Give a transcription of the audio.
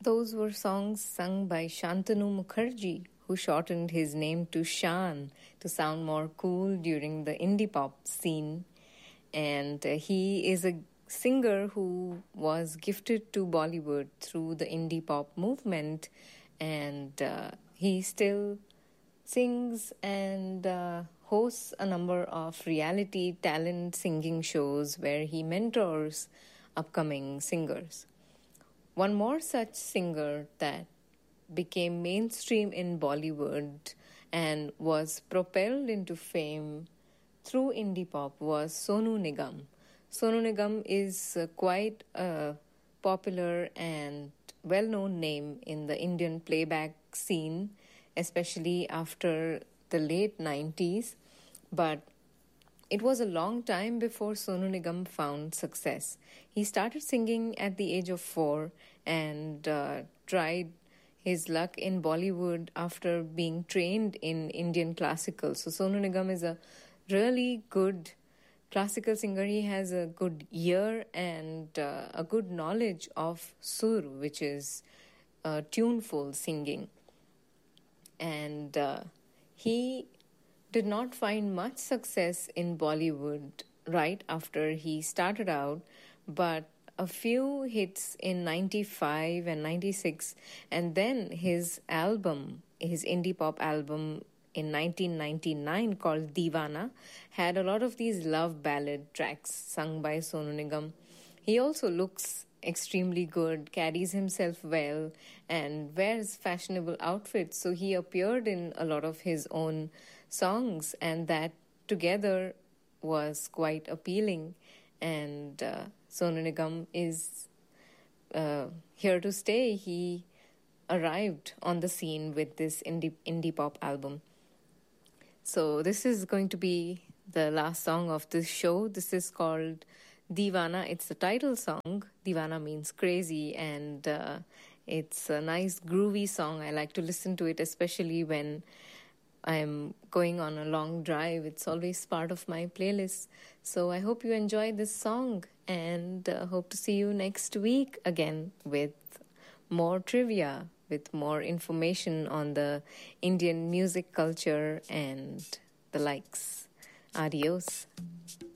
Those were songs sung by Shantanu Mukherjee, who shortened his name to Shan to sound more cool during the indie pop scene. And he is a singer who was gifted to Bollywood through the indie pop movement, and he still sings and hosts a number of reality talent singing shows where he mentors upcoming singers. One more such singer that became mainstream in Bollywood and was propelled into fame through indie pop was Sonu Nigam. Sonu Nigam is quite a popular and well known name in the Indian playback scene, especially after the late 90s. But it was a long time before Sonu Nigam found success. He started singing at the age of 4 and tried his luck in Bollywood after being trained in Indian classical. So Sonu Nigam is a really good classical singer. He has a good ear and a good knowledge of sur, which is tuneful singing. And he did not find much success in Bollywood right after he started out, but a few hits in 95 and 96, and then his album, his indie pop album in 1999 called Deewana, had a lot of these love ballad tracks sung by Sonu Nigam. He also looks extremely good, carries himself well, and wears fashionable outfits. So he appeared in a lot of his own songs, and that together was quite appealing. And Sonu Nigam is here to stay. He arrived on the scene with this indie pop album. So this is going to be the last song of this show. This is called Deewana. It's the title song. Deewana means crazy, and it's a nice groovy song. I like to listen to it, especially when I'm going on a long drive. It's always part of my playlist. So I hope you enjoy this song, and hope to see you next week again with more trivia, with more information on the Indian music culture and the likes. Adios.